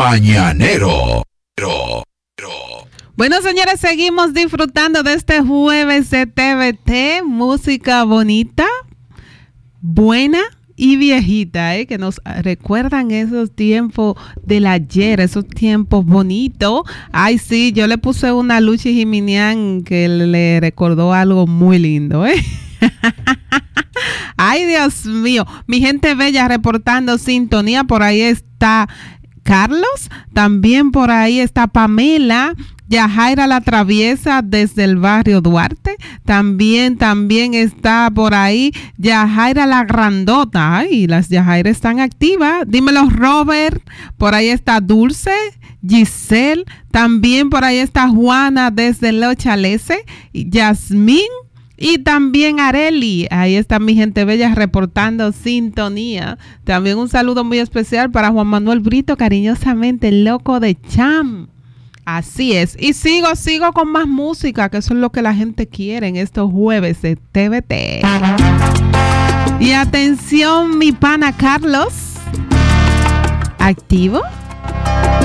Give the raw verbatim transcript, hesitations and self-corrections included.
mañanero. Pero, pero. Bueno, señores, seguimos disfrutando de este jueves de T V T, música bonita, buena y viejita, ¿eh? Que nos recuerdan esos tiempos del ayer, esos tiempos bonitos. Ay, sí, yo le puse una Luchi Jiminián que le recordó algo muy lindo, ¿eh? Ay, Dios mío, mi gente bella reportando sintonía, por ahí está Carlos, también por ahí está Pamela, Yajaira la Traviesa desde el barrio Duarte, también, también está por ahí Yajaira la Grandota, ay, las Yajaira están activas, dímelo Robert, por ahí está Dulce, Giselle, también por ahí está Juana desde Los Chaleses, Yasmín, y también Areli, ahí está mi gente bella reportando sintonía. También un saludo muy especial para Juan Manuel Brito, cariñosamente el loco de Cham. Así es. Y sigo, sigo con más música, que eso es lo que la gente quiere en estos jueves de T V T. Y atención, mi pana Carlos. ¿Activo?